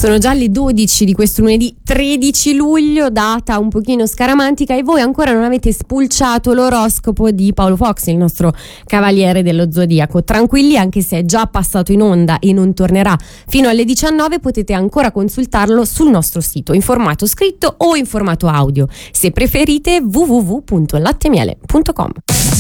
Sono già le 12 di questo lunedì 13 luglio, data un pochino scaramantica, e voi ancora non avete spulciato l'oroscopo di Paolo Fox, il nostro cavaliere dello zodiaco. Tranquilli, anche se è già passato in onda e non tornerà fino alle 19, potete ancora consultarlo sul nostro sito in formato scritto o in formato audio. Se preferite, www.lattemiele.com.